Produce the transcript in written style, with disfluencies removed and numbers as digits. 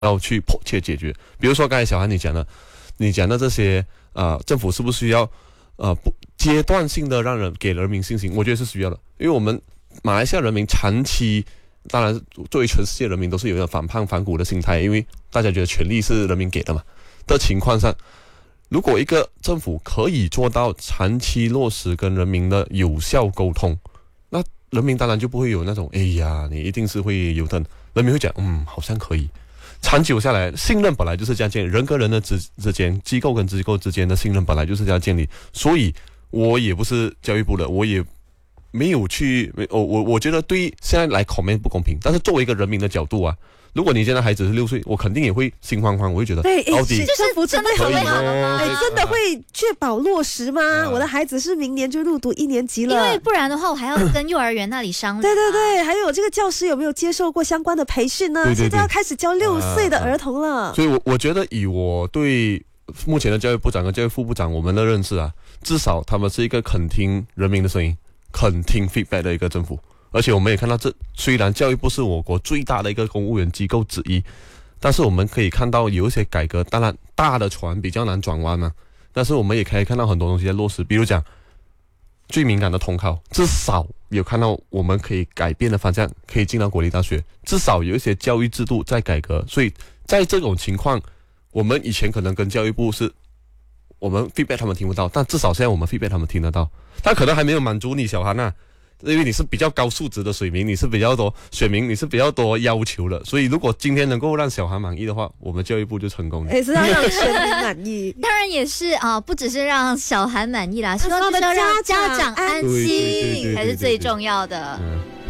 要去迫切解决。比如说刚才小韩你讲的这些政府是不是需要不阶段性的给人民信心？我觉得是需要的，因为我们马来西亚人民长期，当然作为全世界人民都是有一个反叛反骨的心态，因为大家觉得权力是人民给的嘛的情况上，如果一个政府可以做到长期落实跟人民的有效沟通，那人民当然就不会有那种哎呀你一定是会有的，人民会讲好像可以。长久下来，信任本来就是这样建立，人跟人的之间，机构跟机构之间的信任本来就是这样建立。所以，我也不是教育部的，我也没有去，我觉得对现在来 comment 不公平。但是作为一个人民的角度啊，如果你现在孩子是6岁，我肯定也会心慌慌，我会觉得， 对， 到底政府真的可以好吗？ 真的会确保落实吗？我的孩子是明年就入读1年级了， 因为不然的话，我还要跟幼儿园那里商量。 对，还有这个教师有没有接受过相关的培训呢？ 对， 现在要开始教6岁的儿童了。 所以我觉得以我对目前的教育部长跟教育副部长我们的认识啊，至少他们是一个肯听人民的声音、肯听 feedback 的一个政府。而且我们也看到，虽然教育部是我国最大的一个公务员机构之一，但是我们可以看到有一些改革，当然大的船比较难转弯嘛，但是我们也可以看到很多东西在落实，比如讲最敏感的统考，至少有看到我们可以改变的方向，可以进到国立大学，至少有一些教育制度在改革。所以在这种情况，我们以前可能跟教育部是我们 feedback 他们听不到，但至少现在我们 feedback 他们听得到，他可能还没有满足你小韩啊，因为你是比较高素质的水民，你是比较多选民，你是比较多要求的，所以如果今天能够让小韩满意的话，我们教育部就成功了。 也是要让选民满意。 当然也是不只是让小孩满意啦，希望就是要让家长安心才是最重要的。